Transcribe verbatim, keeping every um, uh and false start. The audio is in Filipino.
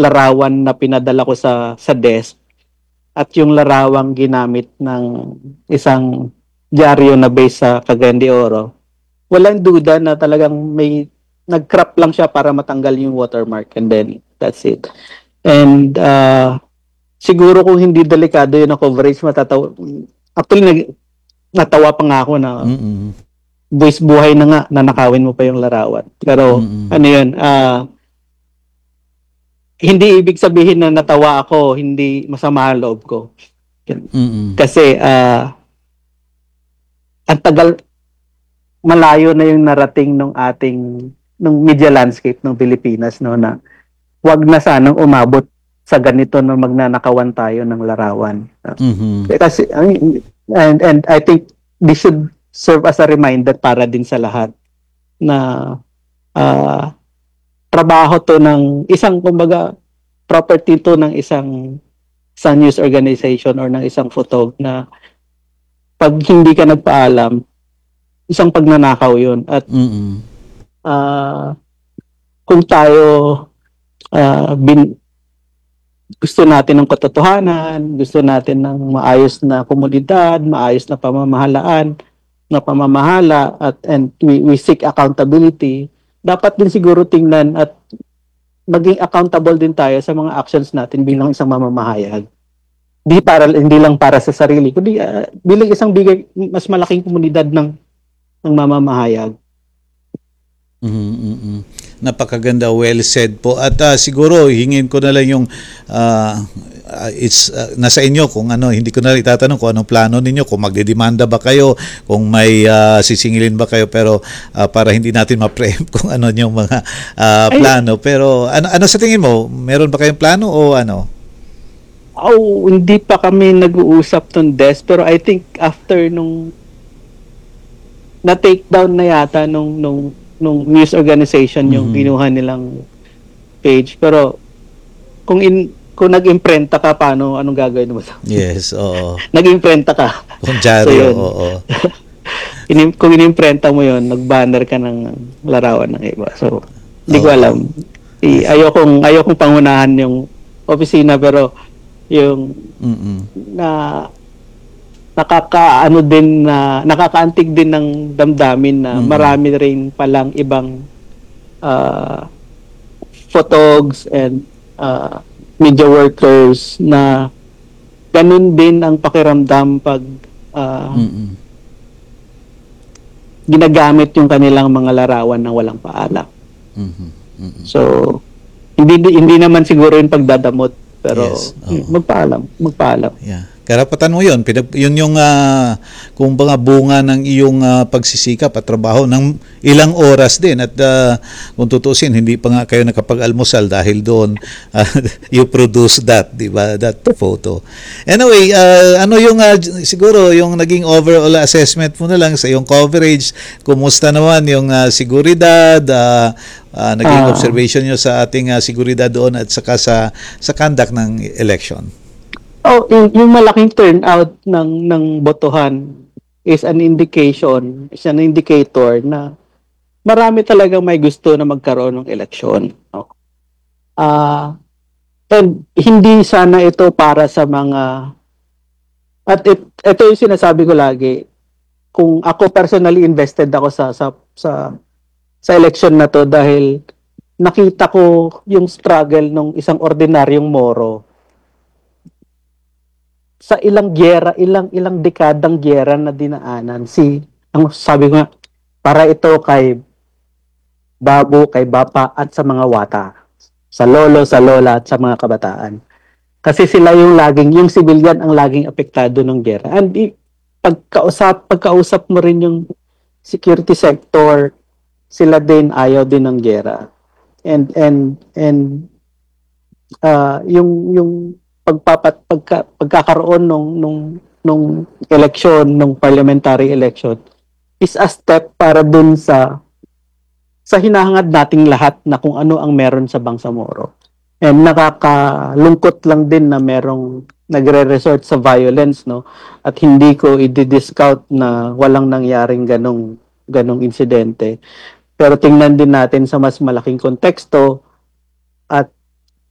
larawan na pinadala ko sa sa desk at yung larawang ginamit ng isang dyaryo na based sa Cagayan de Oro, walang duda na talagang may nag-crop lang siya para matanggal yung watermark and then that's it. And uh, siguro kung hindi delikado yun na coverage, matatawa. Actually, nag, natawa pa nga ako na Mm-mm. buwis buhay na nga, nanakawin mo pa yung larawan. Pero Mm-mm. ano yun, ah, hindi ibig sabihin na natawa ako, hindi masama ang loob ko. Mm-mm. Kasi ah, ang tagal, malayo na yung narating ng ating ng media landscape ng Pilipinas, no, na wag na sanang umabot sa ganito na magnanakawan tayo ng larawan. Mhm. Kasi I mean, and and I think this should serve as a reminder para din sa lahat na ah, trabaho to ng isang, kumbaga, property to ng isang isang news organization or ng isang photog na pag hindi ka nagpaalam, isang pagnanakaw yun. At Mm-mm. ah, kung tayo ah, bin, gusto natin ng katotohanan, gusto natin ng maayos na komunidad, maayos na pamamahalaan, na pamamahala, at and we, we seek accountability, dapat din siguro tingnan at maging accountable din tayo sa mga actions natin bilang isang mamamahayag. Di para hindi lang para sa sarili, kundi ah, bilang isang bigay mas malaking komunidad ng ng mamamahayag. Mhm, mm. Napakaganda, well said po. At ah, siguro hingin ko na lang yung ah, ah, it's ah, nasa inyo kung ano, hindi ko na itatanong kung anong plano ninyo, kung magdedemanda ba kayo, kung may ah, sisingilin ba kayo, pero ah, para hindi natin ma-preempt kung ano yung mga ah, Ay, plano. Pero ano ano sa tingin mo? Meron ba kayong plano o ano? oh, hindi pa kami nag-uusap tong desk, pero I think after nung na-take down na yata nung nung nung news organization yung Mhm. kinuha nilang page. Pero kung in kung nag-imprenta ka, paano, anong gagawin mo? Yes, oo. Nag-imprenta ka. Kung So dyaryo, yun. oo. Inim, kung inimprenta mo yun, nag-banner ka ng larawan ng iba. So, hindi ko Oo. alam. I, ayokong, ayokong pangunahan yung opisina, pero yung Mm-mm. na nakakaano din na nakakaantig din ng damdamin na Mm-mm. marami rin palang ibang uh, photogs and uh, media workers na ganun din ang pakiramdam pag uh, Mm-mm. ginagamit yung kanilang mga larawan na walang paalam. Mhm. Mm-mm. So, hindi hindi naman siguro yung pagdadamot, pero Yes, oo. magpaalam, magpaalam. Yeah. Karapatan mo yun. Pinag- yun yung ah, kung mga bunga ng iyong ah, pagsisikap at trabaho ng ilang oras din. At ah, kung tutusin, hindi pa nga kayo nakapag-almusal dahil doon ah, you produce that, di ba? That photo. Anyway, ah, ano yung ah, j- siguro yung naging overall assessment mo na lang sa iyong coverage? Kumusta naman yung ah, seguridad, ah, ah, naging Ah. observation nyo sa ating ah, seguridad doon at saka sa, sa conduct ng election? Oh, yung, yung malaking turnout ng ng botohan is an indication, is an indicator na marami talagang may gusto na magkaroon ng eleksyon. No? Ah, and hindi sana ito para sa mga, at it, ito yung sinasabi ko lagi, kung ako personally invested ako sa sa sa sa election na to dahil nakita ko yung struggle ng isang ordinaryong Moro sa ilang gyera, ilang ilang dekadang gyera na dinaanan. Si, ang sabi ko nga, para ito kay Babo, kay Bapa at sa mga wata, sa lolo, sa lola at sa mga kabataan. Kasi sila yung laging, yung civilian ang laging apektado ng gyera. And i- pagkausap, pagkausap mo rin yung security sector, sila din ayaw din ng gyera. And and and ah, yung yung pagpapat pagka, pagkakaroon nung nung nung election, nung parliamentary election is a step para dun sa sa hinahangad nating lahat na kung ano ang meron sa Bangsamoro. And nakakalungkot lang din na merong nagre-resort sa violence, no? At hindi ko i-discount na walang nangyaring ganong ganong insidente. Pero tingnan din natin sa mas malaking konteksto